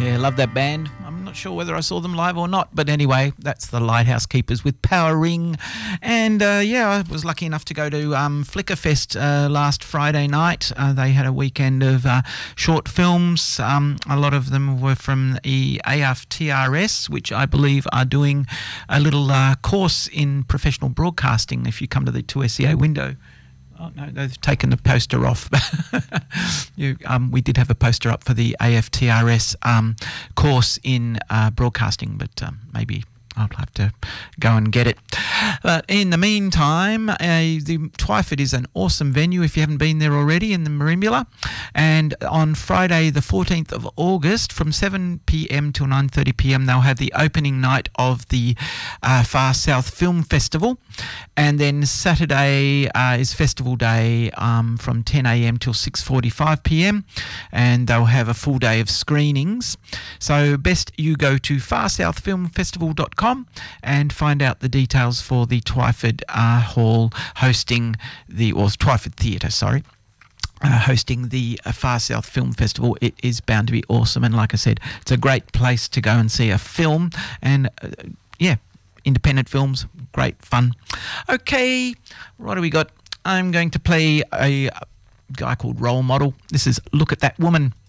Yeah, love that band. I'm not sure whether I saw them live or not, but anyway, that's the Lighthouse Keepers with Power Ring. And I was lucky enough to go to Flickerfest last Friday night. They had a weekend of short films. A lot of them were from the AFTRS, which I believe are doing a little course in professional broadcasting if you come to the 2SEA window. Oh, no, they've taken the poster off. We did have a poster up for the AFTRS course in broadcasting, but maybe I'll have to go and get it. But in the meantime, the Twyford is an awesome venue if you haven't been there already, in the Merimbula. And on Friday the 14th of August from 7 p.m. till 9:30 p.m. they'll have the opening night of the Far South Film Festival. And then Saturday is Festival Day from 10 a.m. till 6:45 p.m. And they'll have a full day of screenings. So best you go to farsouthfilmfestival.com and find out the details for the Twyford Hall hosting Twyford Theatre, hosting the Far South Film Festival. It is bound to be awesome, and like I said, it's a great place to go and see a film, and independent films, great fun. Okay, what do we got? I'm going to play a guy called Role Model. This is Look at That Woman.